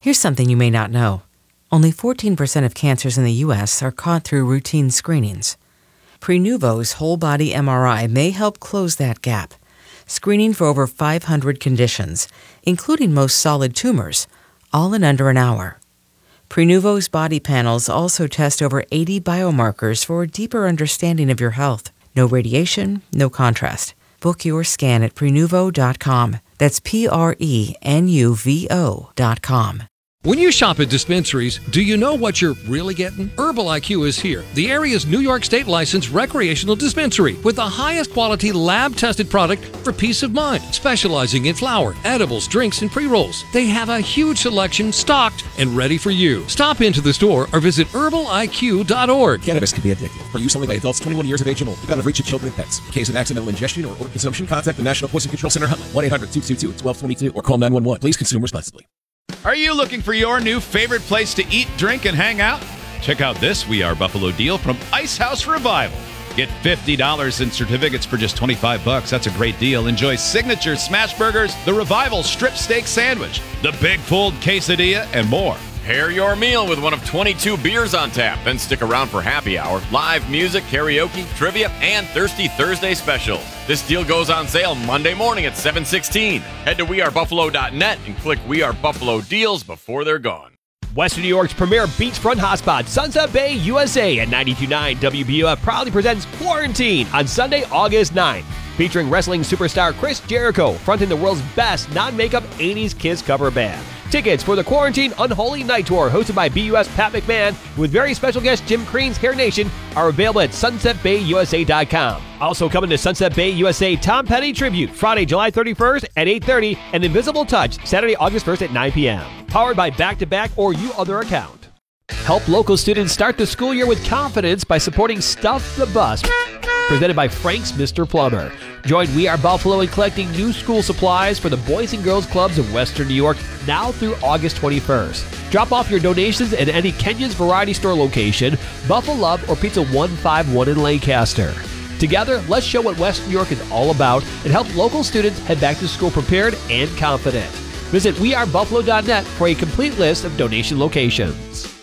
Here's something you may not know. Only 14% of cancers in the U.S. are caught through routine screenings. Prenuvo's whole-body MRI may help close that gap, screening for over 500 conditions, including most solid tumors, all in under an hour. Prenuvo's body panels also test over 80 biomarkers for a deeper understanding of your health. No radiation, no contrast. Book your scan at Prenuvo.com. That's Prenuvo.com. When you shop at dispensaries, do you know what you're really getting? Herbal IQ is here, the area's New York State licensed recreational dispensary with the highest quality lab-tested product for peace of mind, specializing in flower, edibles, drinks, and pre-rolls. They have a huge selection stocked and ready for you. Stop into the store or visit herbaliq.org. Cannabis can be addictive. For use only by adults 21 years of age and older. Without a reach of children and pets. In case of accidental ingestion or consumption, contact the National Poison Control Center hotline 1-800-222-1222 or call 911. Please consume responsibly. Are you looking for your new favorite place to eat, drink, and hang out? Check out this We Are Buffalo deal from Ice House Revival. Get $50 in certificates for just $25. That's a great deal. Enjoy signature smash burgers, the Revival strip steak sandwich, the Big Fold quesadilla, and more. Pair your meal with one of 22 beers on tap. Then stick around for happy hour, live music, karaoke, trivia, and Thirsty Thursday specials. This deal goes on sale Monday morning at 7:16. Head to wearebuffalo.net and click We Are Buffalo deals before they're gone. Western New York's premier beachfront hotspot, Sunset Bay, USA at 92.9 WBUF proudly presents Quarantine on Sunday, August 9th. Featuring wrestling superstar Chris Jericho fronting the world's best non-makeup 80s Kiss cover band. Tickets for the Quarantine Unholy Night Tour hosted by BUS Pat McMahon with very special guest Jim Crean's Hair Nation are available at sunsetbayusa.com. Also coming to Sunset Bay USA, Tom Petty Tribute Friday, July 31st at 8:30 and Invisible Touch Saturday, August 1st at 9 p.m. Powered by Back to Back or You Other Account. Help local students start the school year with confidence by supporting Stuff the Bus, presented by Frank's Mr. Plumber. Join We Are Buffalo in collecting new school supplies for the Boys and Girls Clubs of Western New York now through August 21st. Drop off your donations at any Kenyon's Variety Store location, Buffalo Love, or Pizza 151 in Lancaster. Together, let's show what Western New York is all about and help local students head back to school prepared and confident. Visit wearebuffalo.net for a complete list of donation locations.